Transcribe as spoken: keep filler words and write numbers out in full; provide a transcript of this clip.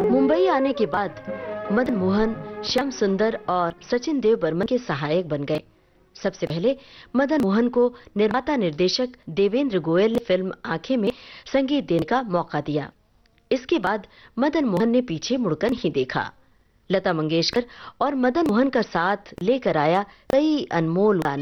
मुंबई आने के बाद मदन मोहन श्याम सुंदर और सचिन देव बर्मन के सहायक बन गए। सबसे पहले मदन मोहन को निर्माता निर्देशक देवेंद्र गोयल ने फिल्म आंखें में संगीत देने का मौका दिया। इसके बाद मदन मोहन ने पीछे मुड़कर नहीं देखा। लता मंगेशकर और मदन मोहन का साथ लेकर आया कई अनमोल गाने।